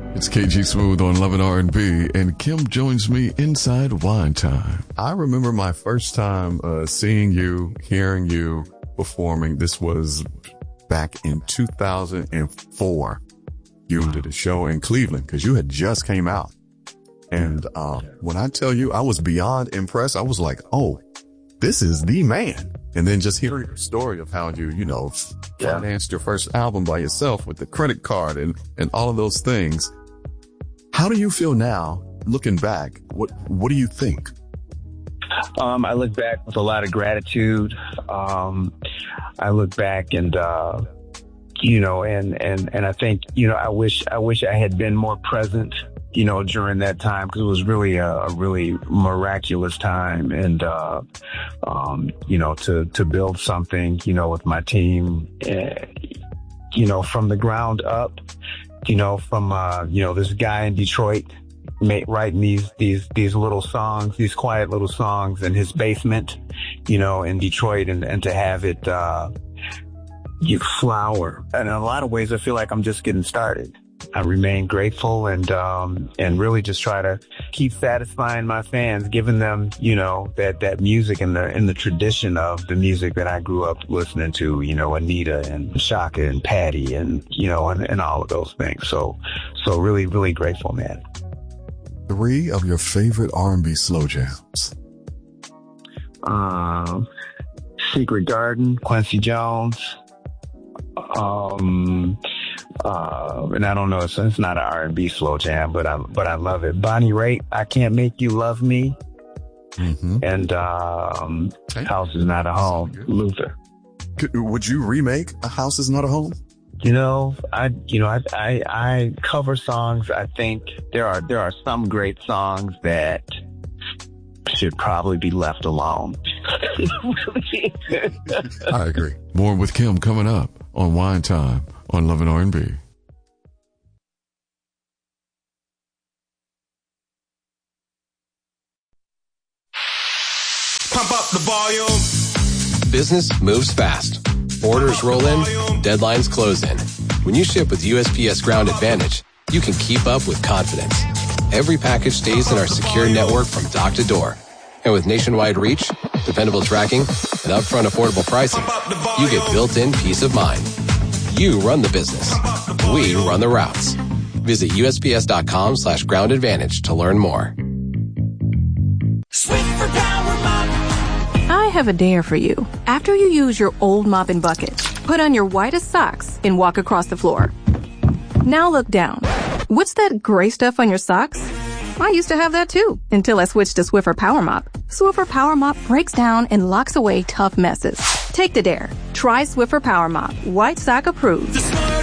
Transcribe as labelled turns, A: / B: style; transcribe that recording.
A: It's KG Smooth on Love and R&B, and Kim joins me inside Wine Time. I remember my first time seeing you, hearing you performing. This was back in 2004. You did a show in Cleveland because you had just came out. And when I tell you, I was beyond impressed. I was like, oh, this is the man. And then just hearing your story of how you financed your first album by yourself with the credit card and all of those things. How do you feel now, looking back? What do you think?
B: I look back with a lot of gratitude. I look back and I think, I wish I had been more present, during that time, because it was really a really miraculous time. And, to build something, with my team, from the ground up, from this guy in Detroit writing these little songs, these quiet little songs in his basement, in Detroit, and to have it, flower. And in a lot of ways, I feel like I'm just getting started. I remain grateful and really just try to keep satisfying my fans, giving them, that music and the tradition of the music that I grew up listening to, Anita and Shaka and Patty and all of those things. So really, really grateful, man.
A: 3 of your favorite R&B slow jams.
B: Secret Garden, Quincy Jones. And I don't know, it's not an R&B slow jam, but I love it. Bonnie Raitt, I Can't Make You Love Me. Mm-hmm. And House Is Not a Home, Luther.
A: Would you remake A House Is Not a Home?
B: I cover songs. I think there are some great songs that should probably be left alone.
A: I agree. More with Kim coming up on Wine Time on Love and R&B.
C: Pump up the volume.
D: Business moves fast. Orders roll in, deadlines close in. When you ship with USPS Ground Advantage, you can keep up with confidence. Every package stays in our secure network from dock to door. And with nationwide reach, dependable tracking, and upfront affordable pricing, you get built-in peace of mind. You run the business. We run the routes. Visit USPS.com/Ground Advantage to learn more.
E: Swiffer Power Mop.
F: I have a dare for you. After you use your old mop and bucket, put on your whitest socks and walk across the floor. Now look down. What's that gray stuff on your socks? I used to have that too, until I switched to Swiffer Power Mop. Swiffer Power Mop breaks down and locks away tough messes. Take the dare. Try Swiffer Power Mop. White sock approved.